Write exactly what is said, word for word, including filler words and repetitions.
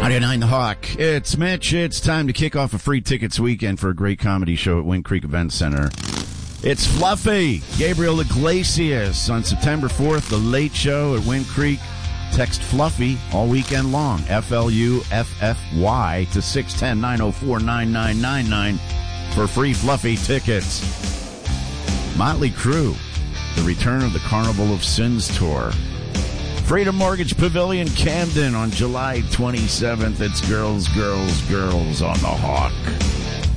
ninety-nine The Hawk. It's Mitch. It's time to kick off a free tickets weekend for a great comedy show at Wind Creek Event Center. It's Fluffy, Gabriel Iglesias on September fourth, The Late Show at Wind Creek. Text Fluffy all weekend long, F L U F F Y, to six one zero, nine zero four, nine nine nine nine for free Fluffy tickets. Motley Crue, the return of the Carnival of Sins tour. Freedom Mortgage Pavilion, Camden on July twenty-seventh. It's Girls, Girls, Girls on the Hawk.